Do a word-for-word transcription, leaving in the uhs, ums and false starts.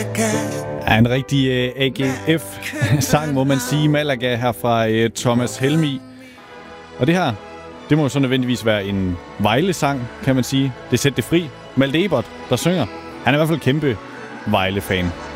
Ja, en rigtig uh, A G F-sang, må man sige. Malaga her fra uh, Thomas Helmig. Og det her, det må jo så nødvendigvis være en Vejle-sang, kan man sige. Det Sæt det fri. Malte Ebert, der synger. Han er i hvert fald kæmpe Vejle-fan.